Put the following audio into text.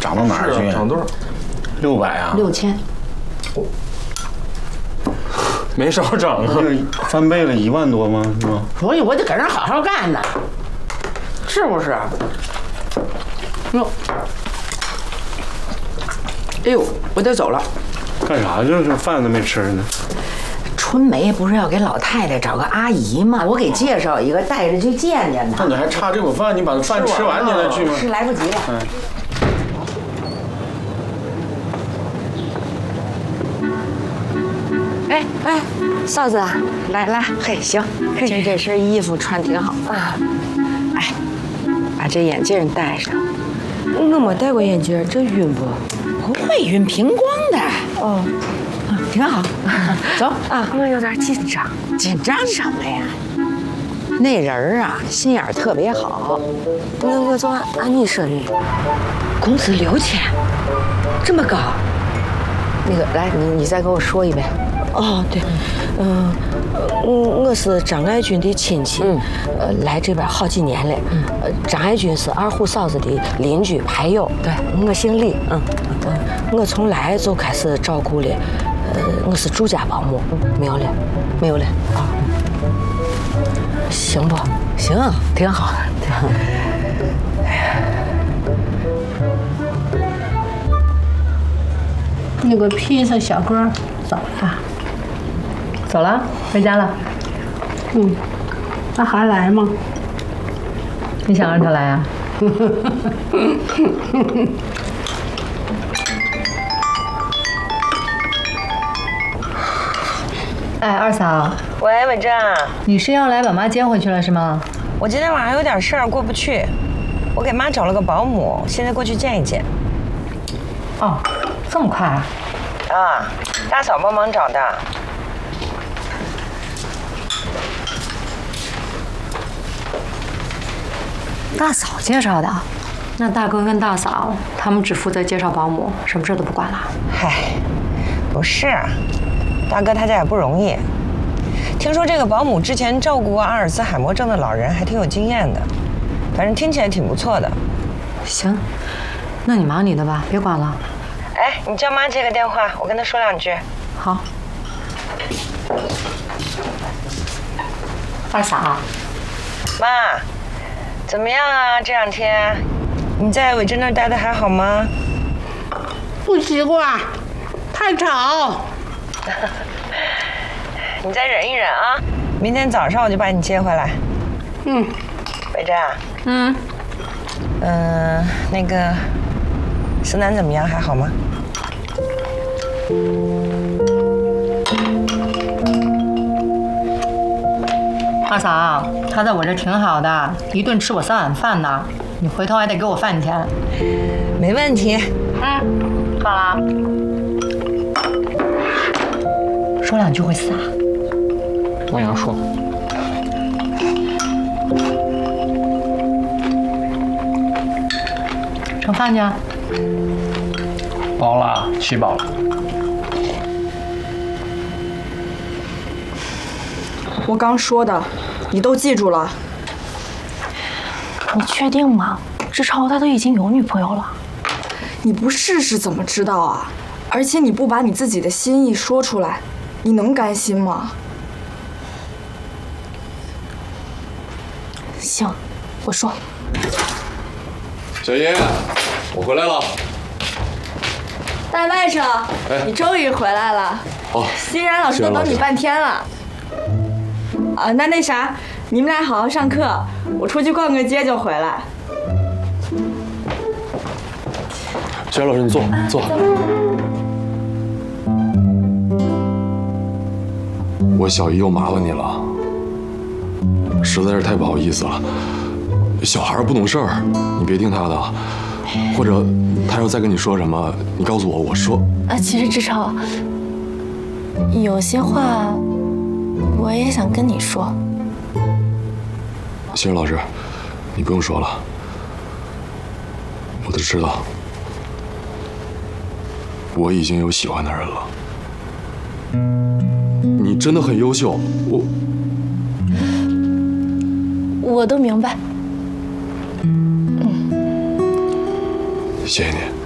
涨到哪儿去？ 涨多少 ？600啊 ？6000。 没少涨啊， 翻倍了1万多吗？是吧？ 所以我得搁这好好干呢，是不是？哟，哎呦，我得走了。 干啥去？这饭都没吃呢。 春梅不是要给老太太找个阿姨吗？我给介绍一个，带着去见见她。 那你还差这口饭，你把饭吃完你再去吗？ 是来不及了。 哎，嫂子，来，嘿，行，今儿这身衣服穿挺好啊。哎，把这眼镜戴上。我没戴过眼镜，这晕不？ 不会晕，平光的。 哦， 挺好。走啊，我有点紧张。 紧张什么呀？那人啊，心眼儿特别好。 那我就按你说的， 工资6000，这么高？ 那个，来，你再给我说一遍。哦，对，我是张爱军的亲戚，来这边好几年了。张爱军是二虎嫂子的邻居牌友。 对， 我姓李。我从来就开始照顾了，我是住家保姆，没有了啊。行不？ 行，挺好。 那个披萨小哥走了。 走了，回家了。 那还来吗？ 你想让他来啊？哎，二嫂。 喂，伟珍。 你是要来把妈接回去了是吗？ 我今天晚上有点事儿过不去，我给妈找了个保姆，现在过去见一见。 哦，这么快啊？ 啊，大嫂帮忙找的。 大嫂介绍的，那大哥跟大嫂他们只负责介绍保姆，什么事都不管了。 嗨，不是，大哥他家也不容易。听说这个保姆之前照顾过阿尔兹海默症的老人，还挺有经验的，反正听起来挺不错的。 行，那你忙你的吧，别管了。 哎，你叫妈接个电话，我跟她说2句。 好。二嫂。 妈。怎么样啊？这2天，你在伟珍那儿待的还好吗？ 不习惯，太吵。 你再忍一忍啊！明天早上我就把你接回来。伟珍啊。那个，思南怎么样？还好吗？ 二嫂，他在我这挺好的，一顿吃我3碗饭呢。你回头还得给我饭钱。 没问题。 好了。说2句会死啊？ 我想说。 盛饭去。 饱了，吃饱了。 我刚说的，你都记住了。 你确定吗？志超他都已经有女朋友了。 你不试试怎么知道啊？而且你不把你自己的心意说出来，你能甘心吗？ 行，我说。 小爷，我回来了。 大外甥，你终于回来了。 哦， 欣然老师都等你半天了。啊，那啥，你们俩好好上课，我出去逛个街就回来。 欣然老师，你坐。我小姨又麻烦你了，实在是太不好意思了。小孩不懂事儿，你别听他的，或者他要再跟你说什么，你告诉我，我说。 其实志超，有些话我也想跟你说。 欣然老师，你不用说了，我都知道，我已经有喜欢的人了。你真的很优秀， 我都明白。 谢谢你。